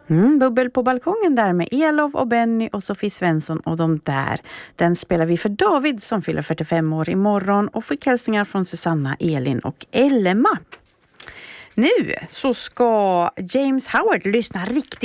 Bubbel på balkongen där med Elof och Benny och Sofie Svensson och de där. Den spelar vi för David som fyller 45 år imorgon och fick hälsningar från Susanna, Elin och Elma. Nu så ska James Howard lyssna riktigt